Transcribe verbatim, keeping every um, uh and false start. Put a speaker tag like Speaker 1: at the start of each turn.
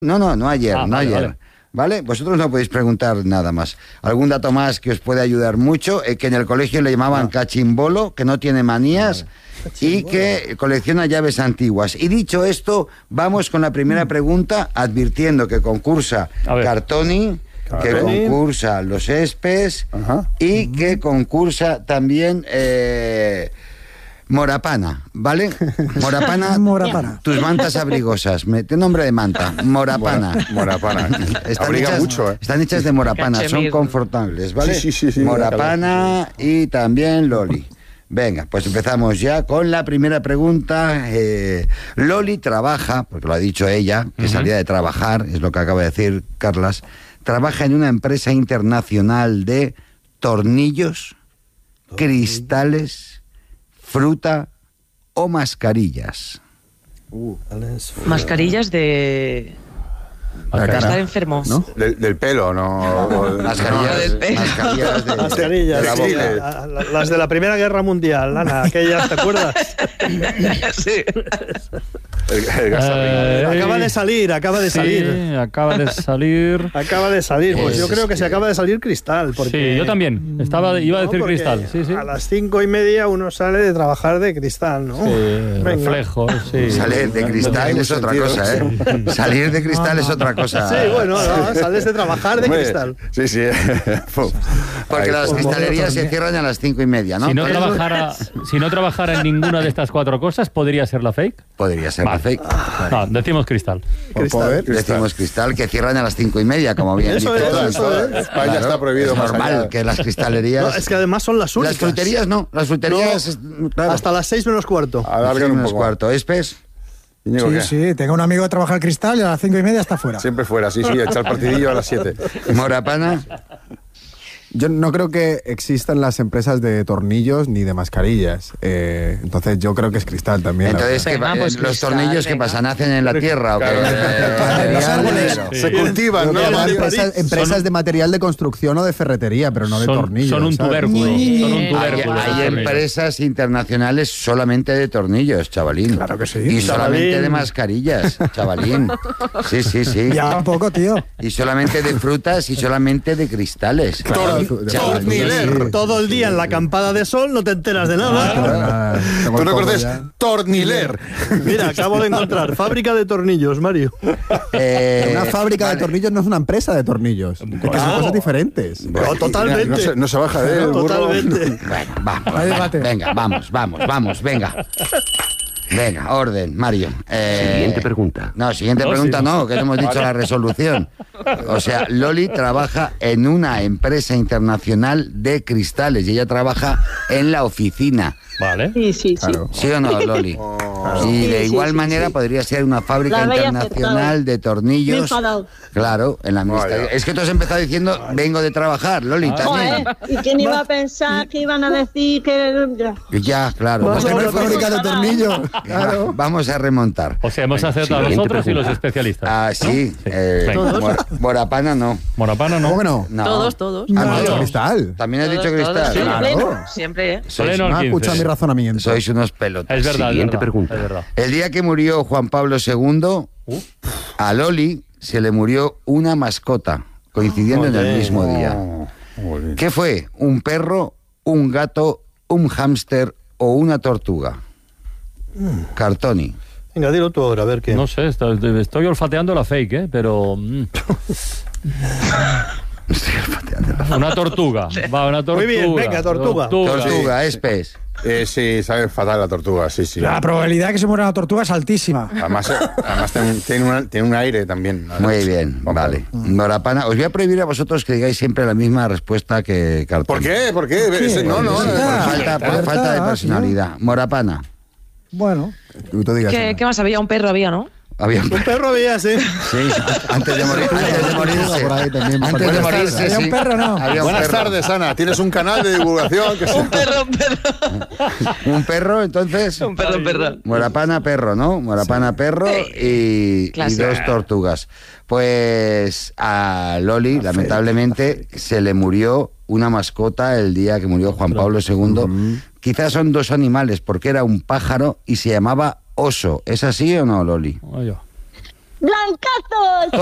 Speaker 1: No, no, no ayer,
Speaker 2: ah,
Speaker 1: no
Speaker 2: vale,
Speaker 1: ayer.
Speaker 2: Vale.
Speaker 1: ¿Vale? Vosotros no podéis preguntar nada más. Algún dato más que os puede ayudar mucho, eh, que en el colegio le llamaban no. cachimbolo, que no tiene manías vale. y que colecciona llaves antiguas. Y dicho esto, vamos con la primera pregunta, advirtiendo que concursa Cartoni, que concursa Los Espes Ajá. y uh-huh. que concursa también... Eh, Morapana, ¿vale? Morapana,
Speaker 3: Morapana.
Speaker 1: Tus mantas abrigosas. Me, ¿qué nombre de manta? Morapana.
Speaker 4: Morapana.
Speaker 1: Están
Speaker 4: Abriga
Speaker 1: hechas,
Speaker 4: mucho, ¿eh?
Speaker 1: Están hechas de morapana, son confortables, ¿vale?
Speaker 4: Sí, sí, sí, sí,
Speaker 1: Morapana y también Loli. Venga, pues empezamos ya con la primera pregunta. Eh, Loli trabaja, porque lo ha dicho ella, que uh-huh. salía de trabajar, es lo que acaba de decir Carlas, trabaja en una empresa internacional de tornillos, cristales, fruta o mascarillas.
Speaker 5: Uh, mascarillas de... Para estar enfermo.
Speaker 4: ¿No? Del, del pelo, no.
Speaker 1: Mascarillas,
Speaker 5: no, del pelo.
Speaker 3: Mascarillas, de, mascarillas de, de, de la boca. Las de la Primera Guerra Mundial, Ana, aquellas, ¿te acuerdas?
Speaker 5: Sí.
Speaker 4: El, el
Speaker 3: eh, acaba de salir, acaba de salir.
Speaker 2: Sí, acaba de salir.
Speaker 3: Acaba de salir. Pues yo creo que se acaba de salir Cristal. Porque,
Speaker 2: sí, yo también. Estaba, iba a decir
Speaker 3: no,
Speaker 2: Cristal. Sí, sí.
Speaker 3: A las cinco y media uno sale de trabajar de Cristal, ¿no?
Speaker 2: Sí, reflejos, sí.
Speaker 1: Salir de Cristal no, es otra sentido. cosa, ¿eh? Salir de Cristal es otra cosa.
Speaker 3: Sí, bueno, no, sales de trabajar de
Speaker 4: Hombre,
Speaker 3: Cristal.
Speaker 4: Sí, sí.
Speaker 1: Porque Ahí, las cristalerías se cierran a las cinco y media, ¿no?
Speaker 2: Si no, trabajara, si no trabajara en ninguna de estas cuatro cosas, ¿podría ser la fake?
Speaker 1: Podría ser vale. la fake.
Speaker 2: No, decimos Cristal.
Speaker 3: Cristal.
Speaker 1: Decimos Cristal, que cierran a las cinco y media, como bien
Speaker 3: eso
Speaker 1: dice.
Speaker 3: Es, eso es.
Speaker 4: España claro, está prohibido.
Speaker 1: Es normal allá. Que las cristalerías...
Speaker 3: No, es que además son las únicas.
Speaker 1: Las fruterías no, las fruterías...
Speaker 3: No, claro. Hasta las seis menos cuarto.
Speaker 4: A
Speaker 1: las seis menos cuarto. ¿Espes?
Speaker 6: Sí, ¿qué? sí, tengo un amigo que trabaja en Cristal y a las cinco y media está fuera.
Speaker 4: Siempre fuera, sí, sí, echar partidillo a las siete.
Speaker 1: Morapana.
Speaker 7: Yo no creo que existan las empresas de tornillos ni de mascarillas. Eh, entonces yo creo que es Cristal también.
Speaker 1: Entonces, ¿qué,
Speaker 5: venga, pues
Speaker 1: ¿los
Speaker 5: cristal,
Speaker 1: tornillos
Speaker 5: venga.
Speaker 1: que pasan? ¿Nacen en la tierra?
Speaker 7: Claro,
Speaker 1: ¿o
Speaker 7: qué?
Speaker 1: Los
Speaker 7: árboles
Speaker 1: sí.
Speaker 4: Se cultivan, ¿no?
Speaker 7: Empresas, empresas
Speaker 2: son,
Speaker 7: de material de construcción o de ferretería, pero no de
Speaker 2: son,
Speaker 7: tornillos.
Speaker 2: Son un tubérculo. Son un tubérculo.
Speaker 1: Hay, hay empresas internacionales solamente de tornillos, chavalín.
Speaker 7: Claro que sí.
Speaker 1: Y
Speaker 3: chavalín.
Speaker 1: solamente de mascarillas, chavalín. Sí, sí, sí.
Speaker 6: Ya tampoco, tío.
Speaker 1: Y solamente de frutas y solamente de cristales.
Speaker 4: Claro,
Speaker 3: Torniler. Todo el día en la acampada de sol no te enteras de nada.
Speaker 7: Ah,
Speaker 4: Tú recuerdes Torniler.
Speaker 3: Mira, acabo de encontrar fábrica de tornillos, Mario.
Speaker 7: Eh, una fábrica vale. de tornillos no es una empresa de tornillos. Es que son cosas diferentes.
Speaker 3: No, totalmente.
Speaker 4: No se, no se baja de él,
Speaker 3: no, totalmente.
Speaker 1: Bueno, vamos. Venga, vamos, vamos, vamos, venga. Venga, orden, Mario.
Speaker 8: Eh, siguiente pregunta.
Speaker 1: No, siguiente
Speaker 2: no,
Speaker 1: pregunta
Speaker 2: sí.
Speaker 1: no, que no hemos dicho vale. la resolución. O sea, Loli trabaja en una empresa internacional de cristales y ella trabaja en la oficina.
Speaker 2: Vale.
Speaker 9: Sí, sí,
Speaker 1: claro. ¿Sí o no, Loli?
Speaker 4: Oh.
Speaker 1: Y de
Speaker 9: sí,
Speaker 1: igual
Speaker 9: sí,
Speaker 1: manera
Speaker 9: sí.
Speaker 1: podría ser una fábrica internacional de tornillos. Claro, en la administración. Es que tú has empezado diciendo, vengo de trabajar, Loli,
Speaker 9: ah,
Speaker 1: también.
Speaker 9: Joder, ¿y quién iba a pensar que iban a decir que...?
Speaker 1: Ya, claro.
Speaker 7: Pues que no es fábrica de tornillos. Claro.
Speaker 1: Va, vamos a remontar.
Speaker 2: O sea, hemos acertado nosotros y los especialistas.
Speaker 1: Ah, sí.
Speaker 2: ¿No?
Speaker 1: Eh, Mor Morapana no.
Speaker 2: Morapana no.
Speaker 7: ¿Cómo que no?
Speaker 5: no? Todos, todos.
Speaker 7: Ah, no,
Speaker 1: no.
Speaker 7: Cristal.
Speaker 1: También has
Speaker 5: todos,
Speaker 1: dicho Cristal.
Speaker 5: Todos,
Speaker 1: claro.
Speaker 5: Siempre, siempre, ¿eh?
Speaker 1: Sois,
Speaker 2: no,
Speaker 7: no escucha mi razonamiento.
Speaker 1: Sois unos pelotas.
Speaker 2: Es verdad,
Speaker 8: Siguiente
Speaker 2: es verdad,
Speaker 8: pregunta.
Speaker 2: Es verdad.
Speaker 1: El día que murió Juan Pablo segundo, uh. a Loli se le murió una mascota, coincidiendo oh, en el mismo día. Oh, ¿qué fue? ¿Un perro, un gato, un hámster o una tortuga? Mm. Cartoni.
Speaker 3: Venga, dilo tú ahora, a ver qué.
Speaker 2: No sé, estoy, estoy olfateando la fake, ¿eh? Pero... Mm. Una tortuga. Va, una tortuga.
Speaker 3: Muy bien, venga, tortuga.
Speaker 1: Tortuga, tortuga Espes.
Speaker 4: Eh, sí, sabe fatal la tortuga, sí, sí.
Speaker 6: La probabilidad de que se muera una tortuga es altísima.
Speaker 4: Además, además tiene, tiene, una, tiene un aire también.
Speaker 1: Muy bien, vale. Morapana, os voy a prohibir a vosotros que digáis siempre la misma respuesta que Cartoni.
Speaker 4: ¿Por qué? ¿Por qué? ¿Qué? No, no,
Speaker 1: por,
Speaker 4: no,
Speaker 1: falta, por falta de personalidad. Morapana.
Speaker 6: Bueno.
Speaker 5: ¿Qué, ¿Qué más había? Un perro había, ¿no?
Speaker 1: Había un,
Speaker 3: un perro había, sí.
Speaker 1: Sí, antes de morir, antes de morirse. Por ahí también. Antes de morirse,
Speaker 6: ¿Había
Speaker 1: sí.
Speaker 6: un perro no?
Speaker 1: Había un
Speaker 4: Buenas
Speaker 1: perro.
Speaker 4: tardes, Ana. Tienes un canal de divulgación que
Speaker 5: Un perro, un perro.
Speaker 1: Un perro, entonces.
Speaker 5: Un perro, un perro.
Speaker 1: Morapana, perro, ¿no? Morapana, sí. perro y, y dos tortugas. Pues a Loli, la lamentablemente, fe. se le murió una mascota el día que murió Juan Pablo segundo. Uh-huh. Quizás son dos animales, porque era un pájaro y se llamaba oso. ¿Es así o no, Loli?
Speaker 2: Oh, yo.
Speaker 9: ¡Blancazos!